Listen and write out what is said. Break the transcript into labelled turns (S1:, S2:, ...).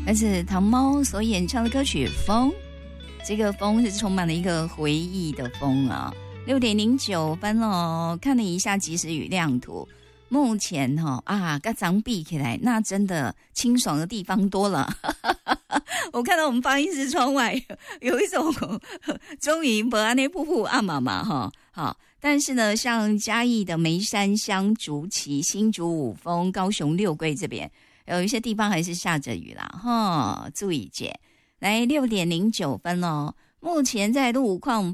S1: 来自唐猫所演唱的歌曲《风》，这个风是充满了一个回忆的风啊。6:09了，看了一下即时雨量图，目前跟咱比起来，那真的清爽的地方多了。我看到我们发音室窗外有一种终于不安内瀑布阿妈嘛哈好，但是呢，像嘉义的梅山乡、竹崎、新竹五峰、高雄六龟这边，有一些地方还是下着雨啦哈，注意姐。来6:09了，目前在路况